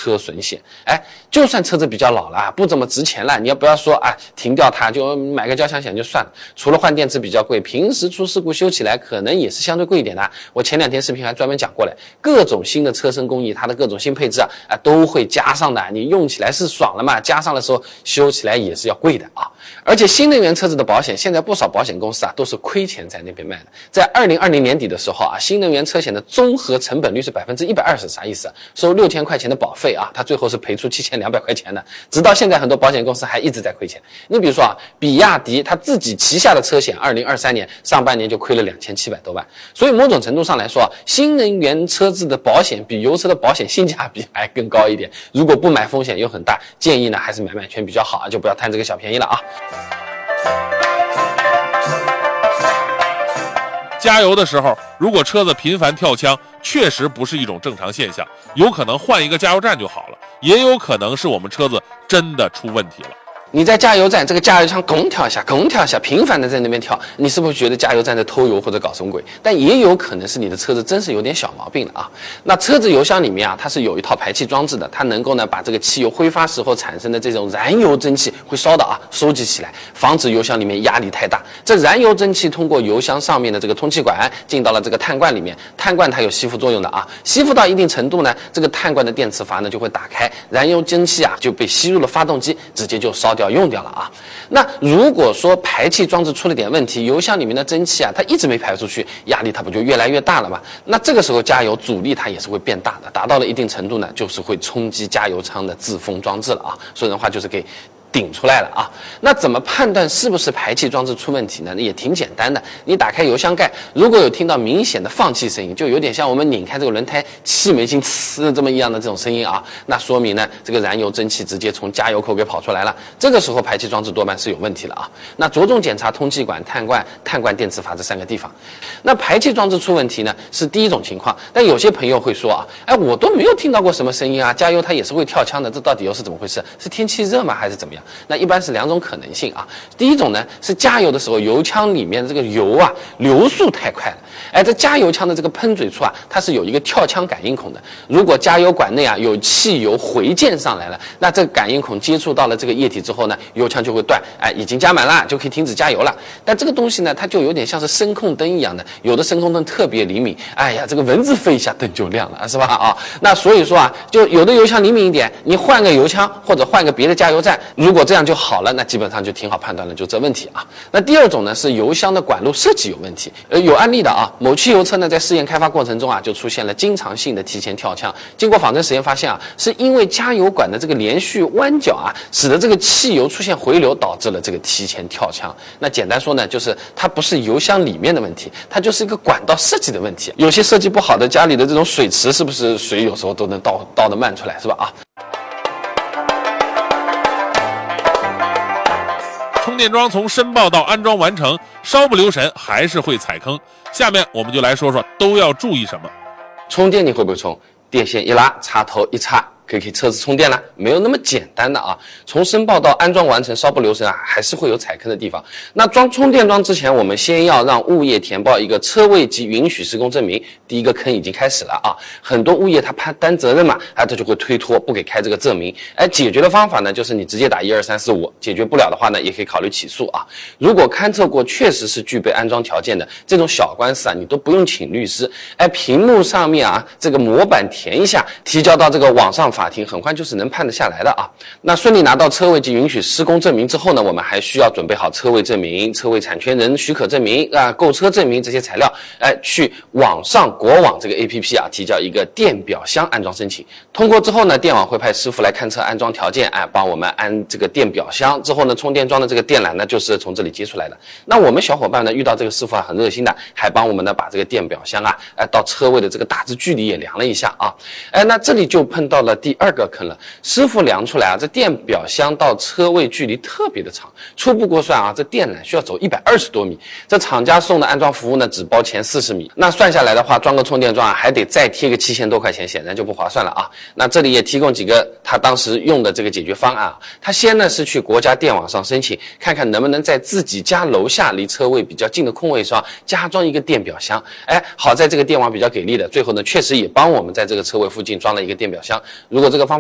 车损险。就算车子比较老了，不怎么值钱了，你要不要说停掉它，就买个交强险就算了。除了换电池比较贵，平时出事故修起来可能也是相对贵一点的。我前2天视频还专门讲过了，各种新的车身工艺，它的各种新配置都会加上的。你用起来是爽了嘛，加上的时候修起来也是要贵的啊。而且新能源车子的保险，现在不少保险公司都是亏钱在那边卖的。在2020年底的时候新能源车险的综合成本率是120%，啥意思？收6000块钱的保费它最后是赔出7200块钱的。直到现在，很多保险公司还一直在亏钱。你比如说比亚迪它自己旗下的车险，2023年上半年就亏了2700多万。所以某种程度上来说新能源车子的保险比油车的保险性价比还更高一点。如果不买风险又很大，建议呢还是买全比较好就不要贪这个小便宜了啊。 加油的时候，如果车子频繁跳枪，确实不是一种正常现象，有可能换一个加油站就好了，也有可能是我们车子真的出问题了。 你在加油站这个加油枪拱跳一下拱跳一下频繁的在那边跳，你是不是觉得加油站在偷油或者搞什么鬼？但也有可能是你的车子真是有点小毛病了那车子油箱里面它是有一套排气装置的，它能够呢把这个汽油挥发时候产生的这种燃油蒸汽会烧的收集起来，防止油箱里面压力太大。这燃油蒸汽通过油箱上面的这个通气管进到了这个碳罐里面，碳罐它有吸附作用的吸附到一定程度呢，这个碳罐的电磁阀呢就会打开，燃油蒸汽就被吸入了发动机，直接就烧掉用掉了那如果说排气装置出了点问题，油箱里面的蒸汽它一直没排出去，压力它不就越来越大了吗？那这个时候加油阻力它也是会变大的，达到了一定程度呢，就是会冲击加油舱的自封装置了说人话就是给顶出来了那怎么判断是不是排气装置出问题呢？也挺简单的，你打开油箱盖，如果有听到明显的放气声音，就有点像我们拧开这个轮胎气门芯呲这么一样的这种声音那说明呢这个燃油蒸汽直接从加油口给跑出来了，这个时候排气装置多半是有问题了那着重检查通气管、碳罐、电磁阀这3个地方。那排气装置出问题呢是第一种情况，但有些朋友会说我都没有听到过什么声音加油它也是会跳枪的，这到底又是怎么回事？是天气热吗还是怎么样？那一般是2种可能性第一种呢是加油的时候油枪里面的这个油流速太快了，这加油枪的这个喷嘴处它是有一个跳枪感应孔的，如果加油管内有汽油回溅上来了，那这个感应孔接触到了这个液体之后呢，油枪就会断，已经加满了就可以停止加油了。但这个东西呢它就有点像是声控灯一样的，有的声控灯特别灵敏，这个蚊子飞一下灯就亮了是吧那所以说就有的油枪灵敏一点，你换个油枪或者换个别的加油站，如果这样就好了，那基本上就挺好判断了，就这问题那第2种呢是油箱的管路设计有问题，有案例的某汽油车呢在试验开发过程中就出现了经常性的提前跳枪，经过仿真实验发现是因为加油管的这个连续弯角使得这个汽油出现回流，导致了这个提前跳枪。那简单说呢，就是它不是油箱里面的问题，它就是一个管道设计的问题。有些设计不好的家里的这种水池，是不是水有时候都能倒得慢出来，是吧充电桩从申报到安装完成，稍不留神还是会踩坑。下面我们就来说说都要注意什么。 充电你会不会充？电线一拉，插头一插，可以给车子充电了，没有那么简单的从申报到安装完成，稍不留神还是会有踩坑的地方。那装充电桩之前，我们先要让物业填报一个车位及允许施工证明。第一个坑已经开始了很多物业他怕担责任嘛，他就会推脱不给开这个证明。解决的方法呢，就是你直接打12345，解决不了的话呢，也可以考虑起诉如果勘测过确实是具备安装条件的，这种小官司你都不用请律师，屏幕上面这个模板填一下，提交到这个网上法庭，很快就是能判得下来的那顺利拿到车位及允许施工证明之后呢，我们还需要准备好车位证明、车位产权人许可证明购车证明这些材料，去网上国网这个 APP 提交一个电表箱安装申请。通过之后呢，电网会派师傅来勘测安装条件，帮我们安这个电表箱。之后呢，充电桩的这个电缆呢，就是从这里接出来的。那我们小伙伴呢，遇到这个师傅很热心的，还帮我们呢把这个电表箱到车位的这个大致距离也量了一下那这里就碰到了第2个坑了。师傅量出来这电表箱到车位距离特别的长，初步估算这电缆需要走120多米，这厂家送的安装服务呢只包前40米，那算下来的话，装个充电桩还得再贴个7000多块钱，显然就不划算了那这里也提供几个他当时用的这个解决方案他先呢是去国家电网上申请，看看能不能在自己家楼下离车位比较近的空位上加装一个电表箱。好在这个电网比较给力的，最后呢确实也帮我们在这个车位附近装了一个电表箱。如果这个方法